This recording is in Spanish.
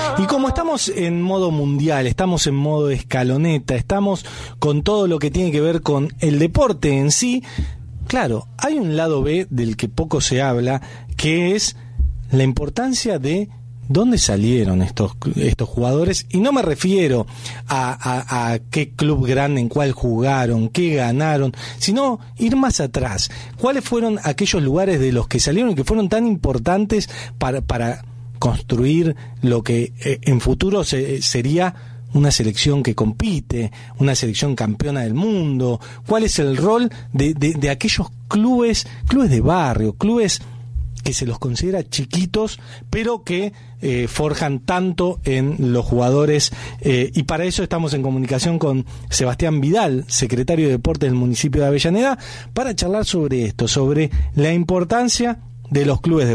Y como estamos en modo mundial, estamos en modo escaloneta, estamos con todo lo que tiene que ver con el deporte en sí, claro, hay un lado B del que poco se habla, que es la importancia de dónde salieron estos jugadores, y no me refiero a qué club grande, en cuál jugaron, qué ganaron, sino ir más atrás. ¿Cuáles fueron aquellos lugares de los que salieron y que fueron tan importantes para construir lo que en futuro sería una selección que compite, una selección campeona del mundo? ¿Cuál es el rol de aquellos clubes de barrio, clubes que se los considera chiquitos, pero que forjan tanto en los jugadores? Y para eso estamos en comunicación con Sebastián Vidal, secretario de Deportes del municipio de Avellaneda, para charlar sobre esto, sobre la importancia de los clubes de